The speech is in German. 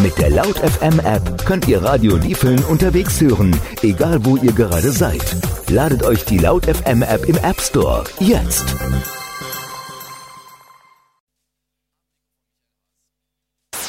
Mit der Laut FM App könnt ihr Radio Liefeln unterwegs hören, egal wo ihr gerade seid. Ladet euch die Laut FM App im App Store jetzt.